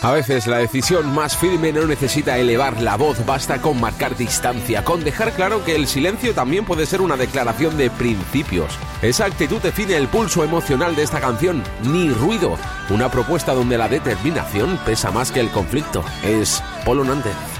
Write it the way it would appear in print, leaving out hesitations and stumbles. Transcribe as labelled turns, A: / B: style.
A: A veces la decisión más firme no necesita elevar la voz, basta con marcar distancia, con dejar claro que el silencio también puede ser una declaración de principios. Esa actitud define el pulso emocional de esta canción, Ni ruido, una propuesta donde la determinación pesa más que el conflicto. Es Polo Nández.